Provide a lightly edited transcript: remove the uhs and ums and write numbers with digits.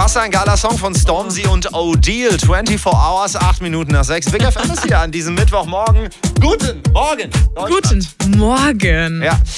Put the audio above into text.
Das ist ein geiler Song von Stormzy und O'Deal. 24 Hours, 8 Minuten nach 6. Big FM ist hier an diesem Mittwochmorgen. Guten Morgen, Deutschland. Guten Morgen. Ja.